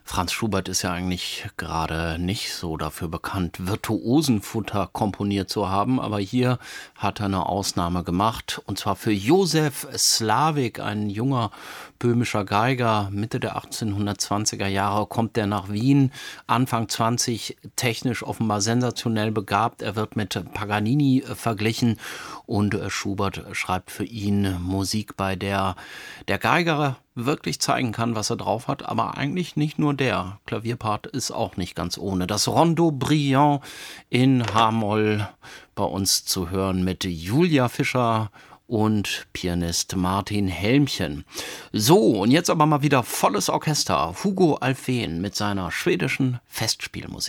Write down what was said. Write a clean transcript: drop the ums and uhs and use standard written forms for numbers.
Franz Schubert ist ja eigentlich gerade nicht so dafür bekannt, Virtuosenfutter komponiert zu haben, aber hier hat er eine Ausnahme gemacht, und zwar für Josef Slavik, ein junger böhmischer Geiger. Mitte der 1820er Jahre kommt er nach Wien, Anfang 20, technisch offenbar sensationell begabt. Er wird mit Paganini verglichen, und Schubert schreibt für ihn Musik, bei der der Geiger wirklich zeigen kann, was er drauf hat, aber eigentlich nicht nur der. Klavierpart ist auch nicht ganz ohne. Das Rondo Brillant in H-Moll bei uns zu hören mit Julia Fischer und Pianist Martin Helmchen. So, und jetzt aber mal wieder volles Orchester. Hugo Alfvén mit seiner schwedischen Festspielmusik.